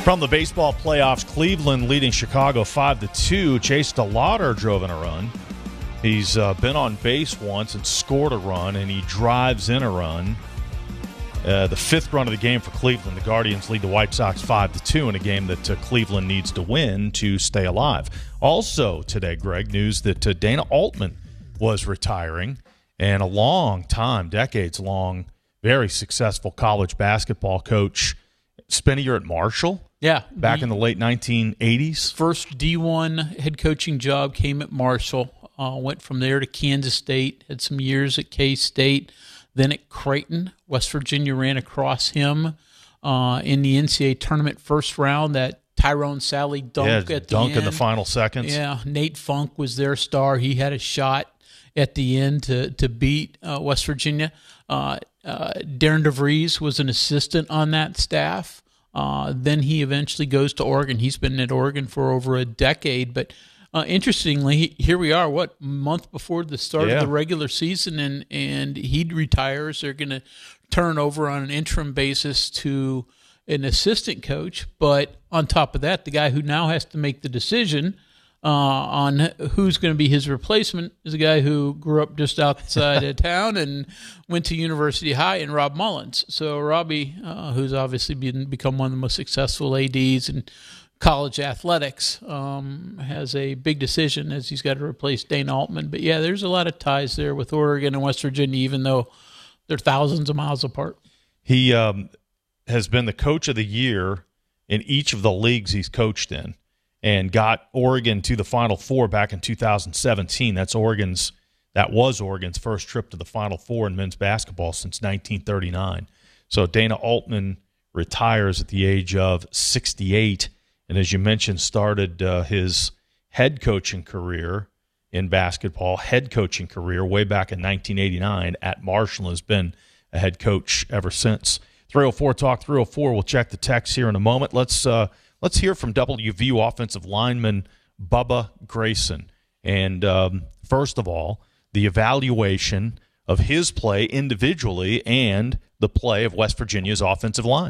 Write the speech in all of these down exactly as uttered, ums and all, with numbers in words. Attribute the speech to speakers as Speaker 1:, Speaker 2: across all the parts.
Speaker 1: From the baseball playoffs, Cleveland leading Chicago five to two. Chase DeLauder drove in a run. He's uh, been on base once and scored a run, and he drives in a run. Uh, the fifth run of the game for Cleveland. The Guardians lead the White Sox five to two in a game that uh, Cleveland needs to win to stay alive. Also today, Greg, news that uh, Dana Altman was retiring, and a long time, decades-long, very successful college basketball coach. Spent a year at Marshall.
Speaker 2: Yeah.
Speaker 1: Back in the late nineteen eighties.
Speaker 2: First D one head coaching job came at Marshall. Uh, went from there to Kansas State. Had some years at K-State. Then at Creighton. West Virginia ran across him uh, in the N C A A tournament first round. That Tyrone Sally dunk
Speaker 1: yeah,
Speaker 2: at the
Speaker 1: dunk
Speaker 2: end.
Speaker 1: in the final seconds.
Speaker 2: Yeah, Nate Funk was their star. He had a shot at the end to, to beat uh, West Virginia. Uh, uh, Darren DeVries was an assistant on that staff. Uh, then he eventually goes to Oregon. He's been at Oregon for over a decade. But uh, interestingly, here we are, what, month before the start
Speaker 1: yeah.
Speaker 2: of the regular season, and, and he retires. They're going to turn over on an interim basis to an assistant coach. But on top of that, the guy who now has to make the decision uh, on who's going to be his replacement is a guy who grew up just outside of town and went to University High, and Rob Mullins. So Robbie, uh, who's obviously been, become one of the most successful A Ds in college athletics, um, has a big decision as he's got to replace Dana Altman. But, yeah, there's a lot of ties there with Oregon and West Virginia, even though they're thousands of miles apart.
Speaker 1: He um, has been the coach of the year in each of the leagues he's coached in, and got Oregon to the Final Four back in two thousand seventeen. That's Oregon's. That was Oregon's first trip to the Final Four in men's basketball since nineteen thirty-nine. So Dana Altman retires at the age of sixty-eight, and as you mentioned, started uh, his head coaching career in basketball, head coaching career way back in nineteen eighty-nine at Marshall, and has been a head coach ever since. three oh four Talk three oh four. We'll check the text here in a moment. Let's uh, let's hear from W V U offensive lineman Bubba Grayson. And um, first of all, the evaluation of his play individually and the play of West Virginia's offensive line.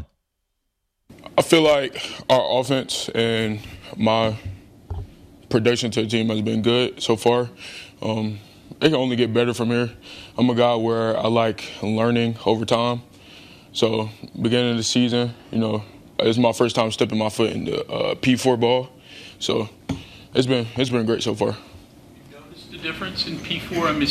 Speaker 3: I feel like our offense and my production to the team has been good so far. Um, it can only get better from here. I'm a guy where I like learning over time. So beginning of the season, you know, it's my first time stepping my foot in the uh, P four ball. So it's been it's been great so far.
Speaker 2: You noticed the difference in P four? I mean,